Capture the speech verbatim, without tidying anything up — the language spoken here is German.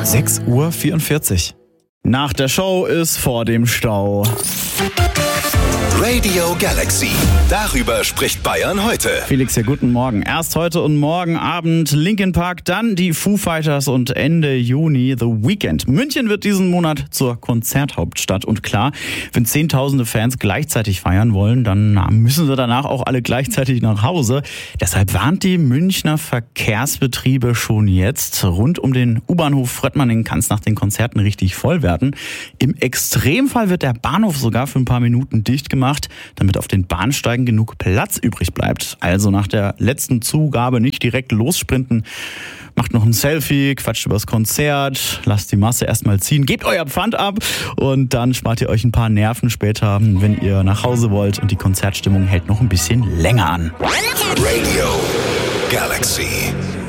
sechs Uhr vierundvierzig. Nach der Show ist vor dem Stau. Radio Galaxy. Darüber spricht Bayern heute. Felix hier, guten Morgen. Erst heute und morgen Abend Linkin Park, dann die Foo Fighters und Ende Juni The Weeknd. München wird diesen Monat zur Konzerthauptstadt. Und klar, wenn zehntausende Fans gleichzeitig feiern wollen, dann müssen sie danach auch alle gleichzeitig nach Hause. Deshalb warnt die Münchner Verkehrsbetriebe schon jetzt. Rund um den U-Bahnhof Fröttmanning kann es nach den Konzerten richtig voll werden. Im Extremfall wird der Bahnhof sogar für ein paar Minuten dicht gemacht, damit auf den Bahnsteigen genug Platz übrig bleibt. Also nach der letzten Zugabe nicht direkt lossprinten. Macht noch ein Selfie, quatscht übers Konzert, lasst die Masse erstmal ziehen, gebt euer Pfand ab und dann spart ihr euch ein paar Nerven später, wenn ihr nach Hause wollt, und die Konzertstimmung hält noch ein bisschen länger an. Radio Galaxy.